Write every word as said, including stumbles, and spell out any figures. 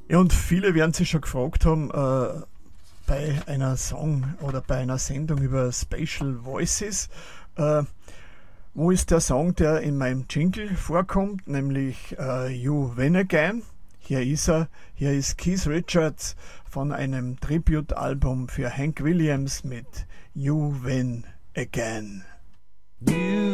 Ja, und viele werden sich schon gefragt haben, äh, bei einer Song oder bei einer Sendung über Spatial Voices, äh, wo ist der Song, der in meinem Jingle vorkommt, nämlich äh, You Win Again. Hier ist er, hier ist Keith Richards von einem Tribute-Album für Hank Williams mit You Win Again. You